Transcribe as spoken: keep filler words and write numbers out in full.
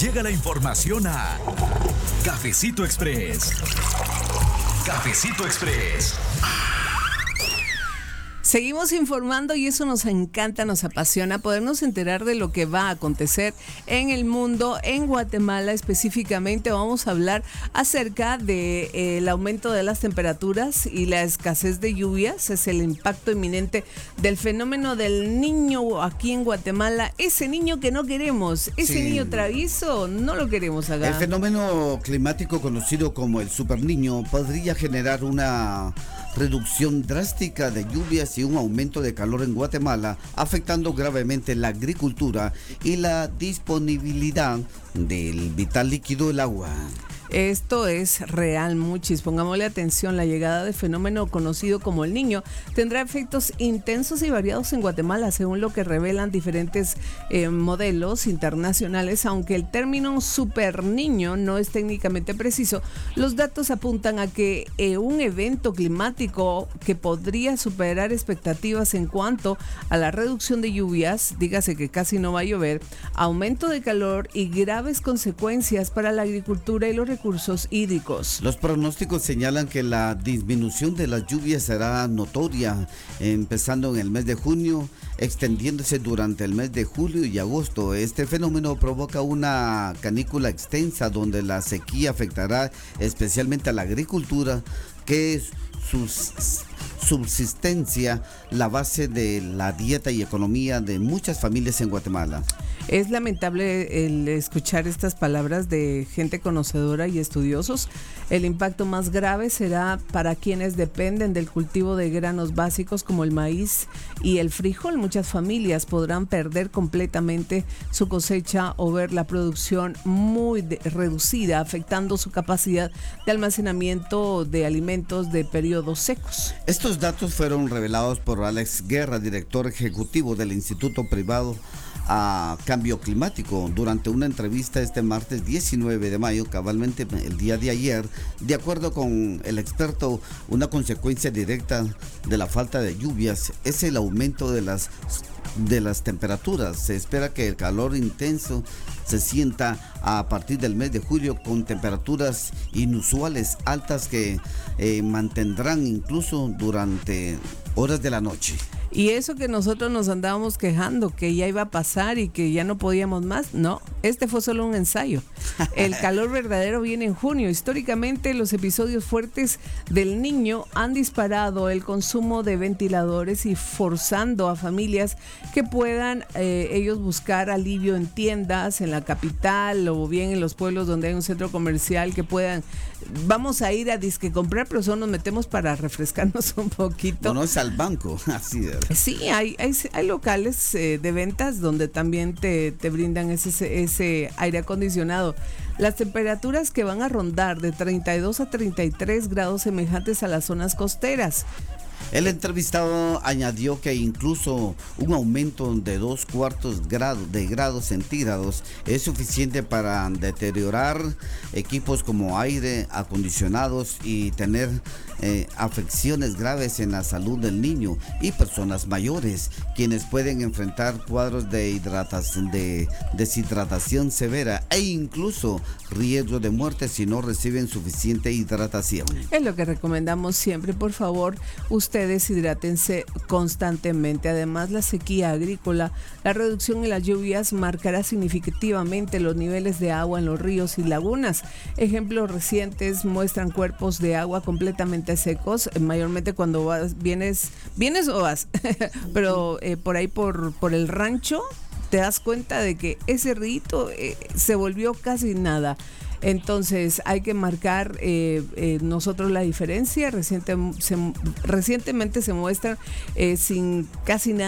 llega la información a Cafecito Express. Cafecito Express. Seguimos informando y eso nos encanta, nos apasiona, podernos enterar de lo que va a acontecer en el mundo, en Guatemala específicamente. Vamos a hablar acerca del de, eh, aumento de las temperaturas y la escasez de lluvias. Es el impacto inminente del fenómeno del niño aquí en Guatemala. Ese niño que no queremos, ese sí. niño travieso, no lo queremos acá. El fenómeno climático conocido como el superniño podría generar una reducción drástica de lluvias y un aumento de calor en Guatemala, afectando gravemente la agricultura y la disponibilidad del vital líquido, el agua. Esto es real, muchis. Pongámosle atención. La llegada de fenómeno conocido como el Niño tendrá efectos intensos y variados en Guatemala, según lo que revelan diferentes eh, modelos internacionales. Aunque el término super niño no es técnicamente preciso, los datos apuntan a que eh, un evento climático que podría superar expectativas en cuanto a la reducción de lluvias, dígase que casi no va a llover, aumento de calor y graves consecuencias para la agricultura y los recursos recursos hídricos. Los pronósticos señalan que la disminución de las lluvias será notoria, empezando en el mes de junio, extendiéndose durante el mes de julio y agosto. Este fenómeno provoca una canícula extensa donde la sequía afectará especialmente a la agricultura, que es sus subsistencia, la base de la dieta y economía de muchas familias en Guatemala. Es lamentable el escuchar estas palabras de gente conocedora y estudiosos. El impacto más grave será para quienes dependen del cultivo de granos básicos como el maíz y el frijol. Muchas familias podrán perder completamente su cosecha o ver la producción muy de, reducida, afectando su capacidad de almacenamiento de alimentos de periodos secos. Estos datos fueron revelados por Alex Guerra, director ejecutivo del Instituto Privado a Cambio Climático, durante una entrevista este martes diecinueve de mayo, cabalmente el día de ayer. De acuerdo con el experto, una consecuencia directa de la falta de lluvias es el aumento de las de las temperaturas. Se espera que el calor intenso se sienta a partir del mes de julio, con temperaturas inusuales altas que eh, mantendrán incluso durante horas de la noche. Y eso que nosotros nos andábamos quejando que ya iba a pasar y que ya no podíamos más, no, este fue solo un ensayo. El calor verdadero viene en junio. Históricamente, los episodios fuertes del Niño han disparado el consumo de ventiladores y forzando a familias que puedan eh, ellos buscar alivio en tiendas, en la capital o bien en los pueblos donde hay un centro comercial, que puedan, vamos a ir a disque comprar, pero solo nos metemos para refrescarnos un poquito. No, no es al banco, así de... Sí, hay, hay, hay locales eh, de ventas donde también te, te brindan ese, ese aire acondicionado. Las temperaturas que van a rondar de treinta y dos a treinta y tres grados semejantes a las zonas costeras. El entrevistado añadió que incluso un aumento de dos cuartos grado, de grados centígrados es suficiente para deteriorar equipos como aire acondicionados y tener eh, afecciones graves en la salud del niño y personas mayores, quienes pueden enfrentar cuadros de, hidratación, de deshidratación severa e incluso riesgo de muerte si no reciben suficiente hidratación. Es lo que recomendamos siempre. Por favor, ustedes hidrátense constantemente. Además, la sequía agrícola, la reducción en las lluvias marcará significativamente los niveles de agua en los ríos y lagunas. Ejemplos recientes muestran cuerpos de agua completamente secos, mayormente cuando vas, vienes, vienes o vas, pero eh, por ahí por, por el rancho te das cuenta de que ese río eh, se volvió casi nada. Entonces hay que marcar eh, eh, nosotros la diferencia. Reciente, se, recientemente se muestran eh, sin casi nada